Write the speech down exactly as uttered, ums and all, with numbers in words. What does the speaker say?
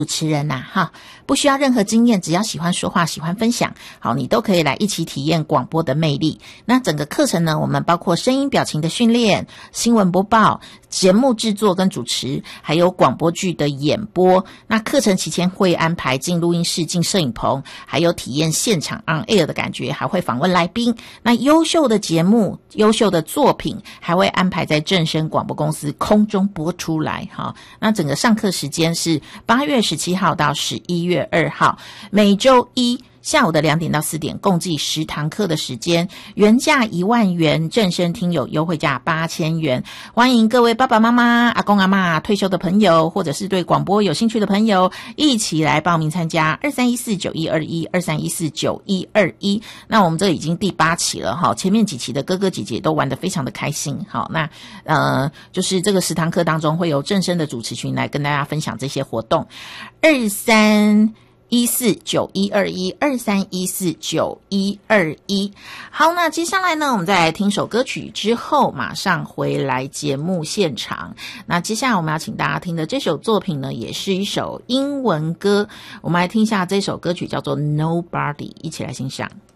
主持人呐、啊，哈，不需要任何经验，只要喜欢说话、喜欢分享，好，你都可以来一起体验广播的魅力。那整个课程呢，我们包括声音表情的训练、新闻播报、节目制作跟主持，还有广播剧的演播。那课程期间会安排进录音室、进摄影棚，还有体验现场 on air 的感觉，还会访问来宾。那优秀的节目、优秀的作品，还会安排在正声广播公司空中播出来。哈，那整个上课时间是八月十七号到十一月二号，每周一下午的两点到四点，共计十堂课的时间，原价一万元，正声听友优惠价八千元。欢迎各位爸爸妈妈、阿公阿嬷、退休的朋友，或者是对广播有兴趣的朋友，一起来报名参加二三一四九一二一二三一四九一二一。那我们这已经第八期了哈，前面几期的哥哥姐姐都玩得非常的开心。好，那呃，就是这个十堂课当中会有正声的主持群来跟大家分享这些活动。二三一四九一二一二三一四九一二一。好，那接下来呢，我们再来听首歌曲之后，马上回来节目现场。那接下来我们要请大家听的这首作品呢，也是一首英文歌，我们来听一下这首歌曲叫做 Nobody， 一起来欣赏。